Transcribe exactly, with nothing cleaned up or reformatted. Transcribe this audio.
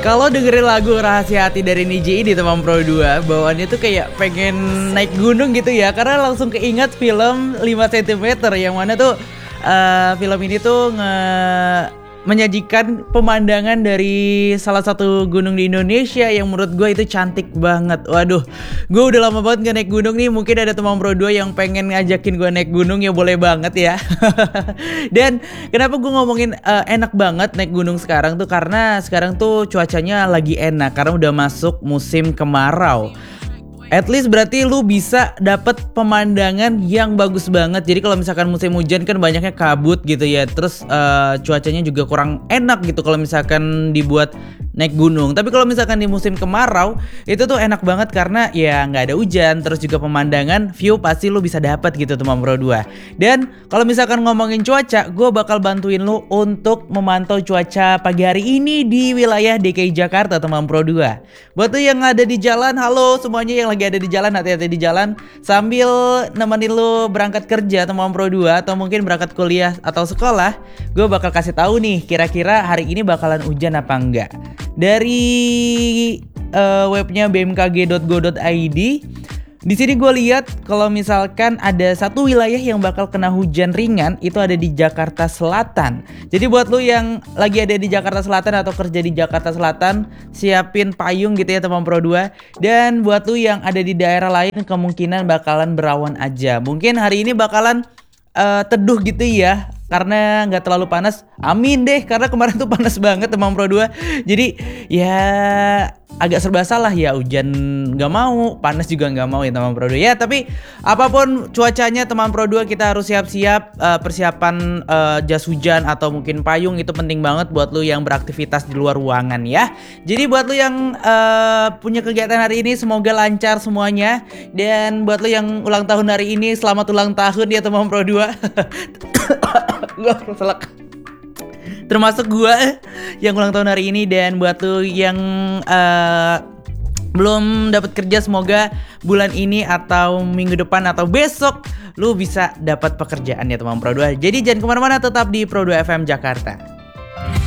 Kalau dengerin lagu Rahasia Hati dari Niji ini teman Pro dua, bawaannya tuh kayak pengen naik gunung gitu ya. Karena langsung keinget film lima sentimeter yang mana tuh uh, film ini tuh nge menyajikan pemandangan dari salah satu gunung di Indonesia yang menurut gue itu cantik banget. Waduh, gue udah lama banget gak naik gunung nih. Mungkin ada teman Pro dua yang pengen ngajakin gue naik gunung, ya boleh banget ya. Dan kenapa gue ngomongin uh, enak banget naik gunung sekarang tuh, karena sekarang tuh cuacanya lagi enak karena udah masuk musim kemarau. At least berarti lu bisa dapet pemandangan yang bagus banget. Jadi kalau misalkan musim hujan kan banyaknya kabut gitu ya. Terus uh, cuacanya juga kurang enak gitu kalau misalkan dibuat naik gunung. Tapi kalau misalkan di musim kemarau itu tuh enak banget karena ya nggak ada hujan. Terus juga pemandangan, view pasti lu bisa dapet gitu teman Pro dua. Dan kalau misalkan ngomongin cuaca, gue bakal bantuin lu untuk memantau cuaca pagi hari ini di wilayah D K I Jakarta teman Pro dua. Buat lu yang ada di jalan, halo semuanya yang lagi ada di jalan, hati-hati di jalan sambil nemenin lu berangkat kerja teman Pro dua atau mungkin berangkat kuliah atau sekolah. Gue bakal kasih tahu nih kira-kira hari ini bakalan hujan apa enggak. Dari uh, webnya b m k g dot go dot i d, di sini gue lihat kalau misalkan ada satu wilayah yang bakal kena hujan ringan, itu ada di Jakarta Selatan. Jadi buat lu yang lagi ada di Jakarta Selatan atau kerja di Jakarta Selatan, siapin payung gitu ya teman Pro dua. Dan buat lu yang ada di daerah lain, kemungkinan bakalan berawan aja. Mungkin hari ini bakalan uh, teduh gitu ya, karena nggak terlalu panas. Amin deh, karena kemarin tuh panas banget teman Pro dua. Jadi ya agak serba salah ya, hujan nggak mau, panas juga nggak mau ya teman Pro dua ya. Tapi apapun cuacanya teman Pro dua, kita harus siap-siap. uh, persiapan uh, jas hujan atau mungkin payung itu penting banget buat lu yang beraktivitas di luar ruangan ya. Jadi buat lu yang uh, punya kegiatan hari ini, semoga lancar semuanya. Dan buat lu yang ulang tahun hari ini, selamat ulang tahun ya teman Pro dua. Gue selek, termasuk gue yang ulang tahun hari ini. Dan buat lu yang uh, belum dapat kerja, semoga bulan ini atau minggu depan atau besok lu bisa dapat pekerjaan ya teman Pro dua. Jadi jangan kemana-mana, tetap di Pro dua F M Jakarta.